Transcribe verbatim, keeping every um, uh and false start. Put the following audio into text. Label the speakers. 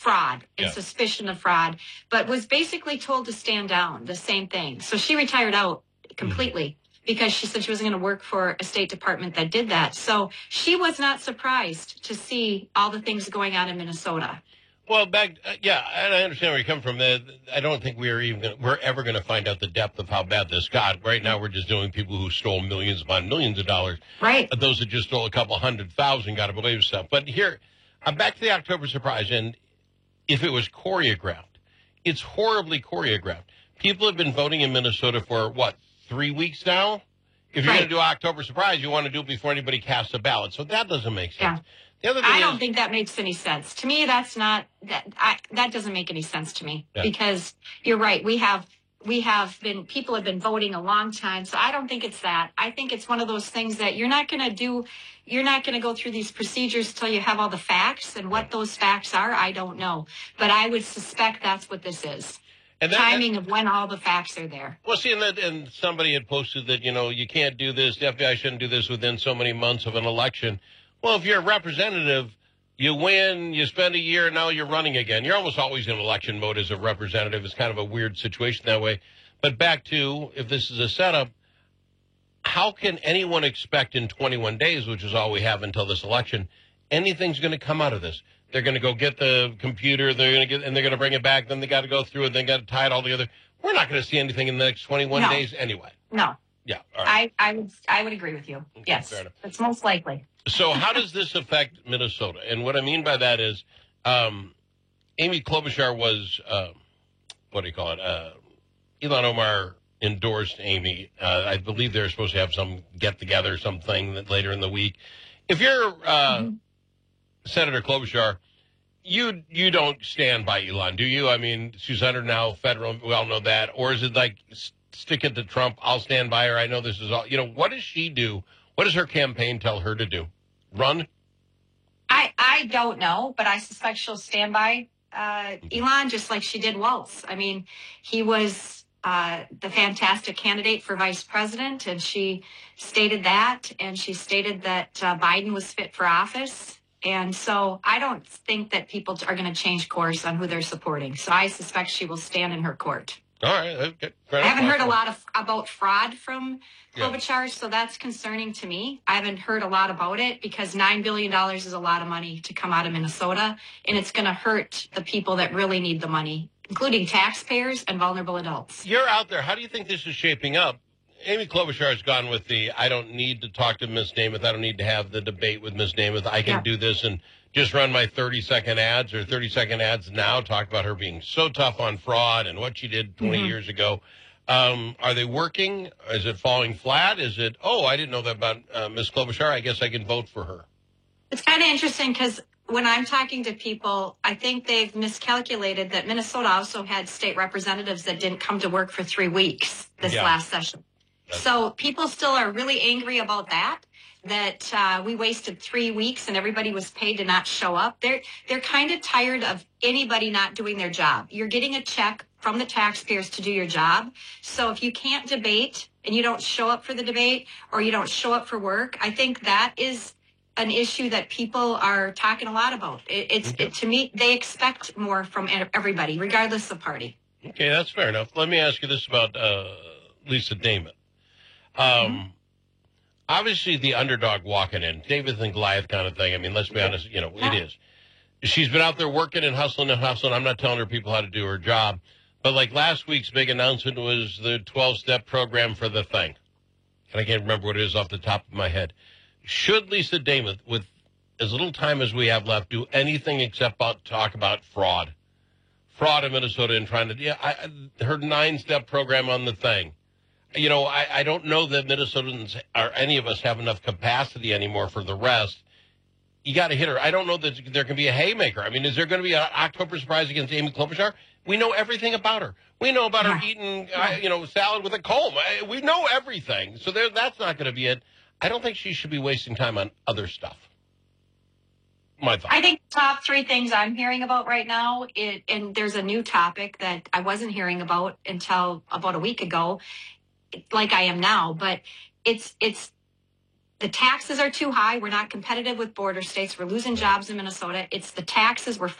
Speaker 1: fraud and
Speaker 2: Yeah.
Speaker 1: suspicion of fraud, but was basically told to stand down, the same thing. So she retired out completely mm-hmm. because she said she wasn't going to work for a State Department that did that. So she was not surprised to see all the things going on in Minnesota.
Speaker 2: Well, back, uh, yeah, and I understand where you come from. Uh, I don't think we're even gonna, we're ever going to find out the depth of how bad this got. Right now, we're just doing people who stole millions upon millions of dollars.
Speaker 1: Right.
Speaker 2: Uh, those that just stole a couple hundred thousand got away with stuff. But here, I'm back to the October surprise, and if it was choreographed, it's horribly choreographed. People have been voting in Minnesota for, what, three weeks now? If you're
Speaker 1: right.
Speaker 2: going to do October surprise, you want to do it before anybody casts a ballot. So that doesn't make sense.
Speaker 1: Yeah.
Speaker 2: The other thing
Speaker 1: I don't
Speaker 2: is,
Speaker 1: think that makes any sense. To me, that's not that. I, that doesn't make any sense to me
Speaker 2: yeah.
Speaker 1: because you're right. We have we have been people have been voting a long time, so I don't think it's that. I think it's one of those things that you're not going to do. You're not going to go through these procedures till you have all the facts, and what those facts are, I don't know. But I would suspect that's what this is.
Speaker 2: And that,
Speaker 1: timing
Speaker 2: that,
Speaker 1: of when all the facts are there.
Speaker 2: Well, see, and, that, and somebody had posted that, you know, you can't do this. The F B I shouldn't do this within so many months of an election. Well, if you're a representative, you win, you spend a year, and now you're running again. You're almost always in election mode as a representative. It's kind of a weird situation that way. But back to, if this is a setup, how can anyone expect in twenty-one days, which is all we have until this election, anything's going to come out of this? They're going to go get the computer, they're going to get, and they're going to bring it back, then they got to go through it, then got to tie it all together. We're not going to see anything in the next twenty-one
Speaker 1: no.
Speaker 2: days anyway.
Speaker 1: No.
Speaker 2: Yeah. All right.
Speaker 1: I, I would I would agree with you.
Speaker 2: Okay,
Speaker 1: yes. It's most likely.
Speaker 2: So how does this affect Minnesota? And what I mean by that is um, Amy Klobuchar was, uh, what do you call it? Uh, Ilhan Omar endorsed Amy. Uh, I believe they're supposed to have some get-together, something that later in the week. If you're uh, mm-hmm. Senator Klobuchar, you you don't stand by Elon, do you? I mean, she's under now federal, we all know that. Or is it like, stick it to Trump, I'll stand by her, I know this is all. You know, what does she do? What does her campaign tell her to do? Run?
Speaker 1: I, I don't know, but I suspect she'll stand by uh, Elon just like she did Waltz. I mean, he was uh, the fantastic candidate for vice president, and she stated that, and she stated that uh, Biden was fit for office. And so I don't think that people are going to change course on who they're supporting. So I suspect she will stand in her court.
Speaker 2: All right. Okay.
Speaker 1: I haven't heard a lot of about fraud from Klobuchar,
Speaker 2: yeah.
Speaker 1: so that's concerning to me. I haven't heard a lot about it because nine billion dollars is a lot of money to come out of Minnesota, and it's going to hurt the people that really need the money, including taxpayers and vulnerable adults.
Speaker 2: You're out there. How do you think this is shaping up? Amy Klobuchar has gone with the, I don't need to talk to Miz Namath. I don't need to have the debate with Miz Namath. I can yeah. do this and just run my thirty-second ads or thirty-second ads now, talk about her being so tough on fraud and what she did twenty mm-hmm. years ago. Um, are they working? Is it falling flat? Is it, oh, I didn't know that about uh, Miz Klobuchar. I guess I can vote for her.
Speaker 1: It's kind of interesting because when I'm talking to people, I think they've miscalculated that Minnesota also had state representatives that didn't come to work for three weeks this
Speaker 2: yeah.
Speaker 1: last session. That's so people still are really angry about that, that uh, we wasted three weeks and everybody was paid to not show up. They're, they're kind of tired of anybody not doing their job. You're getting a check from the taxpayers to do your job. So if you can't debate and you don't show up for the debate or you don't show up for work, I think that is an issue that people are talking a lot about. It, it's
Speaker 2: okay.
Speaker 1: it, to me, they expect more from everybody, regardless of party.
Speaker 2: Okay, that's fair enough. Let me ask you this about uh, Lisa Damon. Um, mm-hmm. Obviously, the underdog walking in, David and Goliath kind of thing. I mean, let's be honest, you know, yeah. it is. She's been out there working and hustling and hustling. I'm not telling her people how to do her job. But like last week's big announcement was the twelve-step program for the thing. And I can't remember what it is off the top of my head. Should Lisa Damon, with as little time as we have left, do anything except about, talk about fraud? Fraud in Minnesota and trying to, yeah, I, her nine-step program on the thing. You know, I, I don't know that Minnesotans or any of us have enough capacity anymore for the rest. You got to hit her. I don't know that there can be a haymaker. I mean, is there going to be an October surprise against Amy Klobuchar? We know everything about her. We know about
Speaker 1: yeah.
Speaker 2: her eating, uh, you know, salad with a comb. We know everything. So there, that's not going to be it. I don't think she should be wasting time on other stuff. My thought.
Speaker 1: I think top three things I'm hearing about right now, it, and there's a new topic that I wasn't hearing about until about a week ago, like I am now, but it's it's the taxes are too high. We're not competitive with border states. We're losing jobs in Minnesota. It's the taxes. We're